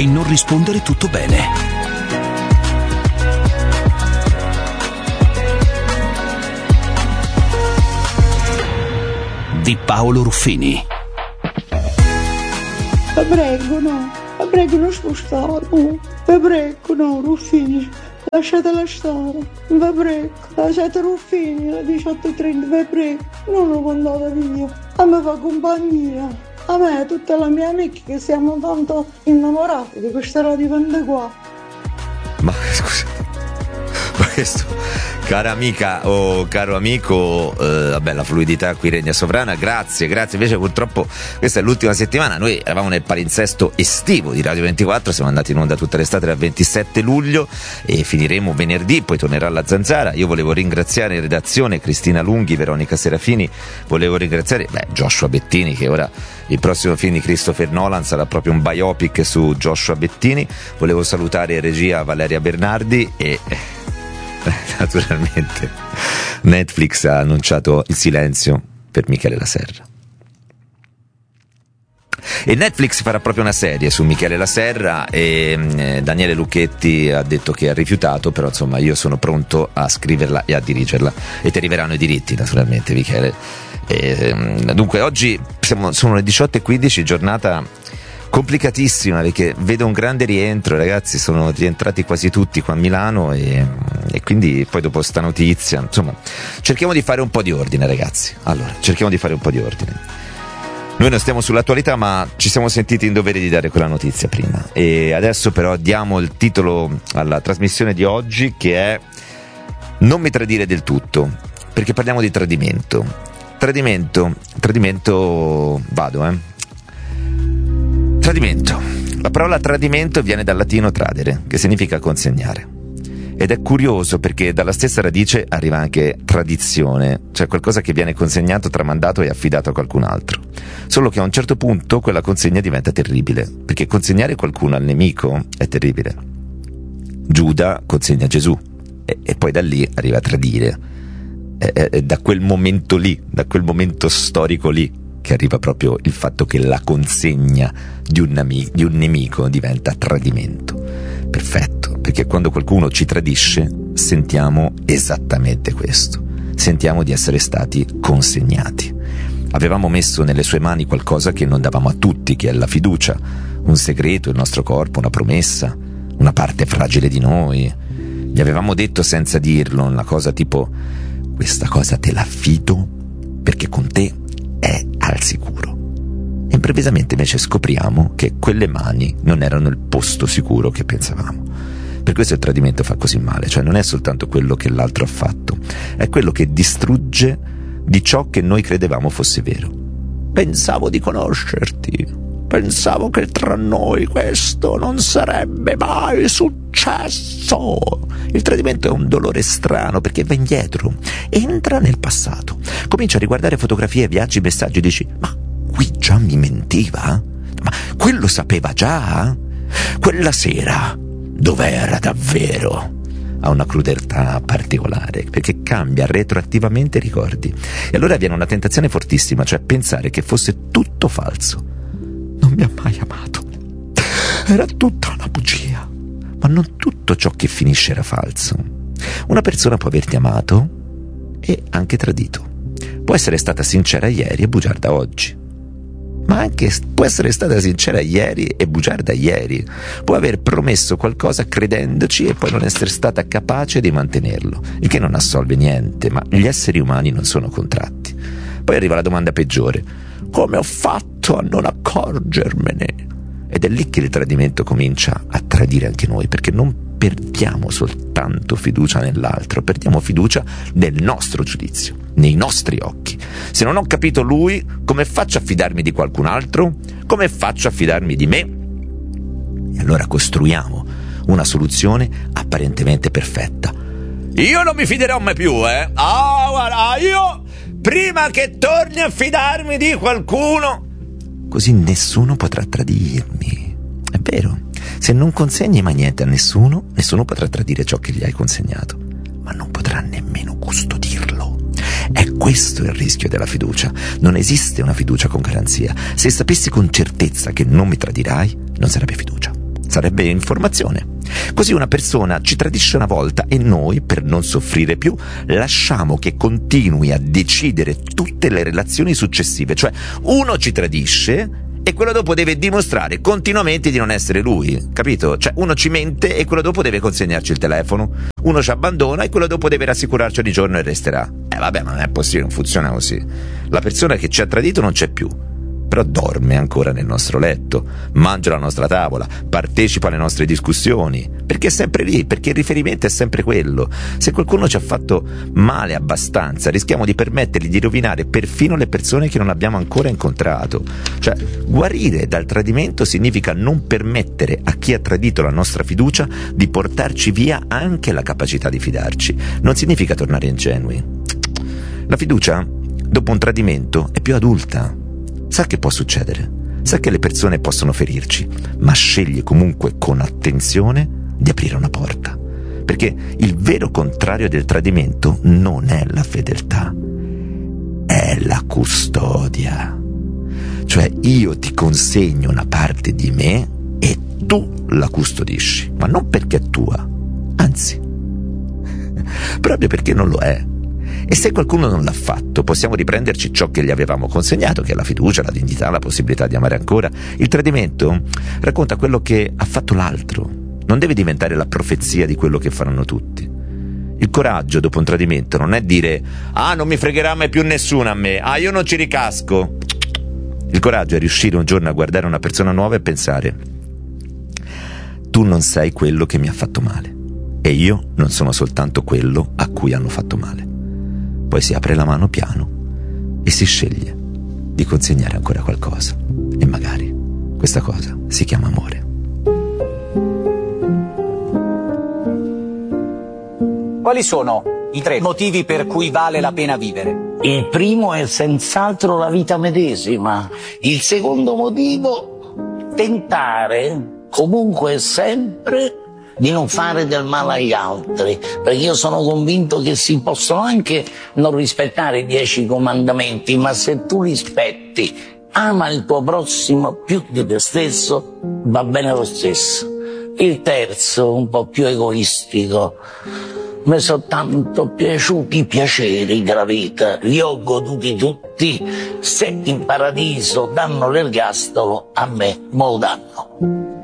e non rispondere tutto bene. Di Paolo Ruffini. Vi prego, non spostate, vi prego, no, Ruffini, lasciatela stare, vi prego, lasciate Ruffini alle 18:30, vi prego, non lo mandate via, a me fa compagnia, a me e tutte le mie amiche che siamo tanto innamorate di questa radio 24. Ma scusa, ma questo, cara amica o caro amico, vabbè, la fluidità qui regna sovrana, grazie, invece purtroppo questa è l'ultima settimana, noi eravamo nel palinsesto estivo di Radio 24, siamo andati in onda tutta l'estate dal 27 luglio e finiremo venerdì, poi tornerà la Zanzara. Io volevo ringraziare in redazione Cristina Lunghi, Veronica Serafini, volevo ringraziare Joshua Bettini, che ora il prossimo film di Christopher Nolan sarà proprio un biopic su Joshua Bettini, volevo salutare in regia Valeria Bernardi e naturalmente Netflix ha annunciato il silenzio per Michele La Serra e Netflix farà proprio una serie su Michele La Serra e Daniele Lucchetti ha detto che ha rifiutato, però insomma io sono pronto a scriverla e a dirigerla e ti arriveranno i diritti naturalmente, Michele. Dunque oggi sono le 18:15, giornata complicatissima perché vedo un grande rientro, ragazzi, sono rientrati quasi tutti qua a Milano e quindi poi dopo sta notizia, insomma, cerchiamo di fare un po' di ordine, ragazzi. Allora, cerchiamo di fare un po' di ordine. Noi non stiamo sull'attualità, ma ci siamo sentiti in dovere di dare quella notizia prima e adesso però diamo il titolo alla trasmissione di oggi, che è Non mi tradire del tutto, perché parliamo di tradimento. Tradimento, vado, Tradimento. La parola tradimento viene dal latino tradere, che significa consegnare. Ed è curioso perché dalla stessa radice arriva anche tradizione, cioè qualcosa che viene consegnato, tramandato e affidato a qualcun altro. Solo che a un certo punto quella consegna diventa terribile, perché consegnare qualcuno al nemico è terribile. Giuda consegna Gesù e poi da lì arriva a tradire. È da quel momento lì, da quel momento storico lì, che arriva proprio il fatto che la consegna di un nemico diventa tradimento. Perfetto, perché quando qualcuno ci tradisce sentiamo esattamente questo, sentiamo di essere stati consegnati. Avevamo messo nelle sue mani qualcosa che non davamo a tutti, che è la fiducia, un segreto, il nostro corpo, una promessa, una parte fragile di noi. Gli avevamo detto senza dirlo una cosa tipo: questa cosa te la affido perché con te è al sicuro. E improvvisamente invece scopriamo che quelle mani non erano il posto sicuro che pensavamo. Per questo il tradimento fa così male, cioè non è soltanto quello che l'altro ha fatto, è quello che distrugge di ciò che noi credevamo fosse vero. Pensavo di conoscerti, pensavo che tra noi questo non sarebbe mai successo. Il tradimento è un dolore strano perché va indietro, entra nel passato, comincia a riguardare fotografie, viaggi, messaggi e dici: ma qui già mi mentiva? Ma quello sapeva già? Quella sera dov'era davvero? Ha una crudeltà particolare perché cambia retroattivamente i ricordi e allora viene una tentazione fortissima, cioè pensare che fosse tutto falso. Non mi ha mai amato, era tutta una bugia. Ma non tutto ciò che finisce era falso. Una persona può averti amato e anche tradito. Può essere stata sincera ieri e bugiarda oggi. Ma anche può essere stata sincera ieri e bugiarda ieri. Può aver promesso qualcosa credendoci e poi non essere stata capace di mantenerlo, il che non assolve niente, ma gli esseri umani non sono contratti. Poi arriva la domanda peggiore: come ho fatto a non accorgermene? Ed è lì che il tradimento comincia a tradire anche noi, perché non perdiamo soltanto fiducia nell'altro, perdiamo fiducia nel nostro giudizio, nei nostri occhi. Se non ho capito lui, come faccio a fidarmi di qualcun altro? Come faccio a fidarmi di me? E allora costruiamo una soluzione apparentemente perfetta. Io non mi fiderò mai più, guarda, io prima che torni a fidarmi di qualcuno, così nessuno potrà tradirmi. È vero, se non consegni mai niente a nessuno, nessuno potrà tradire ciò che gli hai consegnato, ma non potrà nemmeno custodirlo. È questo il rischio della fiducia. Non esiste una fiducia con garanzia. Se sapessi con certezza che non mi tradirai, non sarebbe fiducia, Sarebbe informazione. Così una persona ci tradisce una volta e noi, per non soffrire più, lasciamo che continui a decidere tutte le relazioni successive. Cioè, uno ci tradisce e quello dopo deve dimostrare continuamente di non essere lui, capito? Cioè, uno ci mente e quello dopo deve consegnarci il telefono, uno ci abbandona e quello dopo deve rassicurarci ogni giorno e resterà. Vabbè, ma non è possibile, non funziona così. La persona che ci ha tradito non c'è più, però dorme ancora nel nostro letto, mangia alla nostra tavola, partecipa alle nostre discussioni, perché è sempre lì, perché il riferimento è sempre quello. Se qualcuno ci ha fatto male abbastanza, rischiamo di permettergli di rovinare perfino le persone che non abbiamo ancora incontrato. Cioè, guarire dal tradimento significa non permettere a chi ha tradito la nostra fiducia di portarci via anche la capacità di fidarci. Non significa tornare ingenui. La fiducia, dopo un tradimento, è più adulta. Sa che può succedere, sa che le persone possono ferirci, ma sceglie comunque con attenzione di aprire una porta. Perché il vero contrario del tradimento non è la fedeltà, è la custodia. Cioè, io ti consegno una parte di me e tu la custodisci, ma non perché è tua, anzi, proprio perché non lo è. E se qualcuno non l'ha fatto, possiamo riprenderci ciò che gli avevamo consegnato, che è la fiducia, la dignità, la possibilità di amare ancora. Il tradimento racconta quello che ha fatto l'altro, non deve diventare la profezia di quello che faranno tutti. Il coraggio dopo un tradimento non è dire «Ah, non mi fregherà mai più nessuno a me, ah, io non ci ricasco». Il coraggio è riuscire un giorno a guardare una persona nuova e pensare «Tu non sei quello che mi ha fatto male, e io non sono soltanto quello a cui hanno fatto male». Poi si apre la mano piano e si sceglie di consegnare ancora qualcosa. E magari questa cosa si chiama amore. Quali sono i 3 motivi per cui vale la pena vivere? Il primo è senz'altro la vita medesima. Il secondo motivo, tentare comunque e sempre di non fare del male agli altri, perché io sono convinto che si possono anche non rispettare i 10 comandamenti, ma se tu rispetti, ama il tuo prossimo più di te stesso, va bene lo stesso. Il terzo, un po' più egoistico, mi sono tanto piaciuti i piaceri della vita, li ho goduti tutti, se in paradiso danno l'ergastolo, a me me lo danno.